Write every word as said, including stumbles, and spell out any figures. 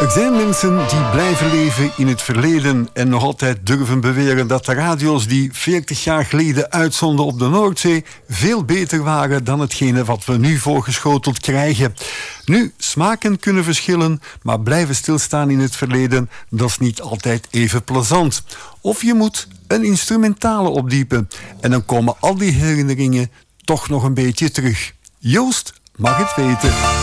Er zijn mensen die blijven leven in het verleden en nog altijd durven beweren dat de radio's die veertig jaar geleden uitzonden op de Noordzee veel beter waren dan hetgene wat we nu voorgeschoteld krijgen. Nu, smaken kunnen verschillen, maar blijven stilstaan in het verleden, dat is niet altijd even plezant. Of je moet een instrumentale opdiepen en dan komen al die herinneringen toch nog een beetje terug. Joost mag het weten.